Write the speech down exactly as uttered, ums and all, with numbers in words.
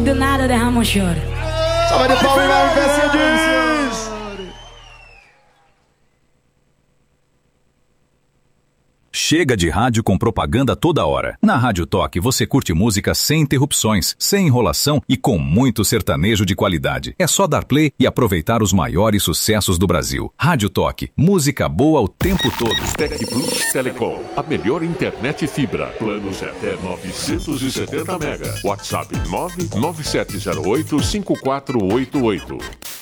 do nada derrama um choro. Salve de palmas, vai, Mercedes! Chega de rádio com propaganda toda hora. Na Rádio Toque você curte música sem interrupções, sem enrolação e com muito sertanejo de qualidade. É só dar play e aproveitar os maiores sucessos do Brasil. Rádio Toque, música boa o tempo todo. Tec Plus Telecom, a melhor internet fibra. Planos até novecentos e setenta mega. WhatsApp nove nove sete zero oito cinco quatro oito oito.